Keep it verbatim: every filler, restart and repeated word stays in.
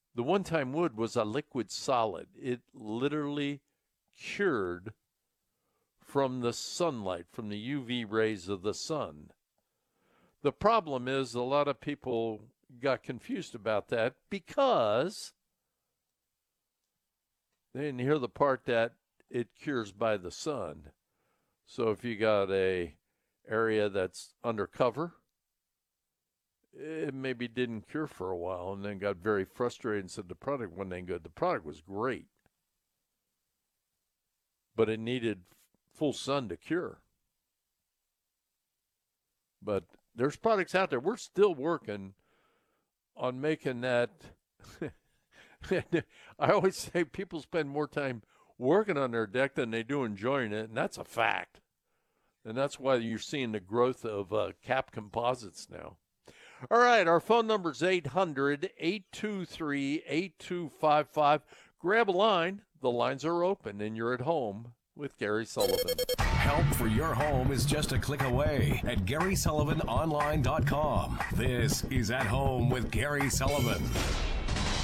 The one-time wood was a liquid solid. It literally cured from the sunlight, from the U V rays of the sun. The problem is a lot of people got confused about that because they didn't hear the part that it cures by the sun. So if you got a area that's undercover, it maybe didn't cure for a while and then got very frustrated and said the product wasn't any good. The product was great, but it needed full sun to cure. But there's products out there. We're still working on making that. I always say people spend more time working on their deck than they do enjoying it, and that's a fact. And that's why you're seeing the growth of uh, Cap Composites now. All right, our phone number is eight hundred, eight two three, eight two five five. Grab a line. The lines are open, and you're at home with Gary Sullivan. Help for your home is just a click away at Gary Sullivan Online dot com. This is At Home with Gary Sullivan.